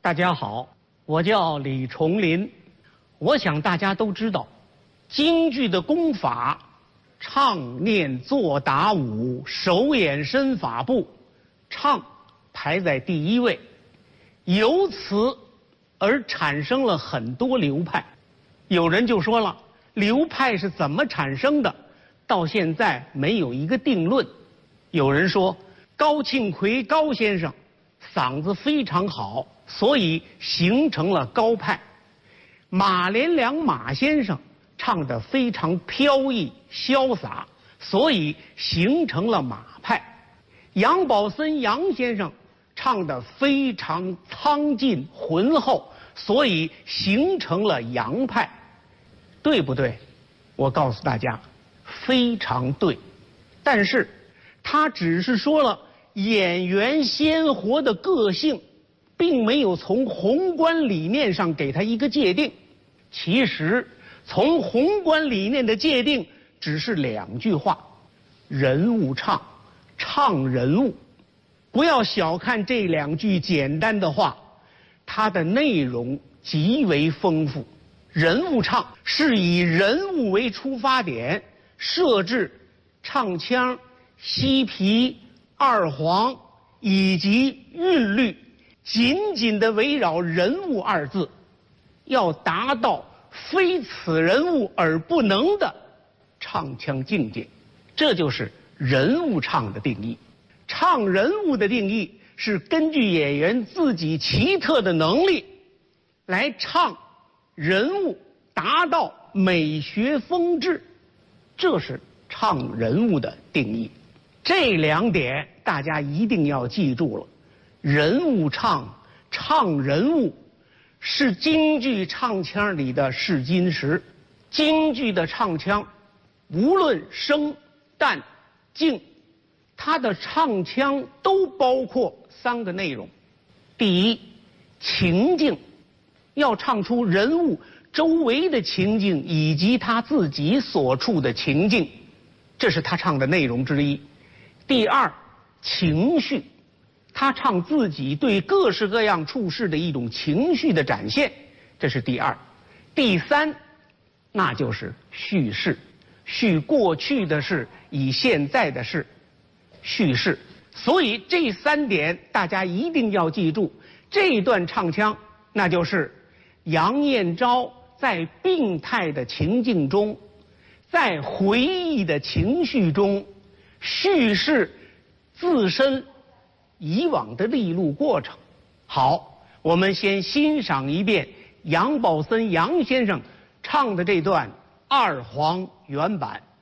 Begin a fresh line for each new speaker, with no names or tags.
大家好，我叫李崇林。我想大家都知道，京剧的功法，唱念做打舞手眼身法步，唱排在第一位，由此而产生了很多流派。有人就说了，流派是怎么产生的？到现在没有一个定论。有人说，高庆奎高先生嗓子非常好，所以形成了高派。马连良马先生唱得非常飘逸潇洒，所以形成了马派。杨宝森杨先生唱得非常苍劲浑厚，所以形成了杨派。对不对？我告诉大家，非常对。但是他只是说了演员鲜活的个性，并没有从宏观理念上给他一个界定。其实从宏观理念的界定只是2句话：人物唱，唱人物。不要小看这2句简单的话，它的内容极为丰富。人物唱是以人物为出发点，设置唱腔、西皮、二黄以及韵律，紧紧地围绕人物2字，要达到非此人物而不能的唱腔境界。这就是人物唱的定义。唱人物的定义是根据演员自己奇特的能力来唱人物，达到美学风致，这是唱人物的定义。这2点大家一定要记住了。人物唱，唱人物，是京剧唱腔里的试金石。京剧的唱腔，无论声、旦、净，它的唱腔都包括3个内容。第一，情境，要唱出人物周围的情境以及他自己所处的情境，这是他唱的内容之一。第二，情绪，他唱自己对各式各样处事的一种情绪的展现，这是第二。第三，那就是叙事，叙过去的事，以现在的事，叙事。所以这3点大家一定要记住。这段唱腔，那就是杨燕昭在病态的情境中，在回忆的情绪中，叙事自身以往的历路过程。好，我们先欣赏一遍杨宝森杨先生唱的这段二黄原版。